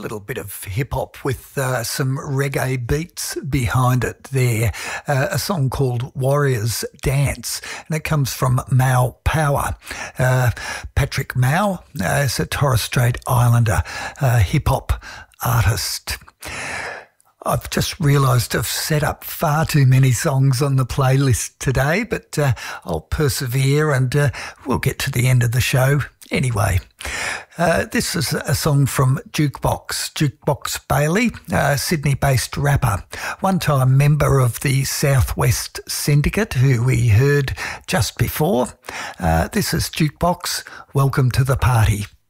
little bit of hip-hop with some reggae beats behind it there. A song called Warriors Dance, and it comes from Mau Power. Patrick Mau is a Torres Strait Islander hip-hop artist. I've just realised I've set up far too many songs on the playlist today, but I'll persevere and we'll get to the end of the show anyway. This is a song from Jukebox Bailey, a Sydney-based rapper, one-time member of the Southwest Syndicate, who we heard just before. This is Jukebox. Welcome to the party.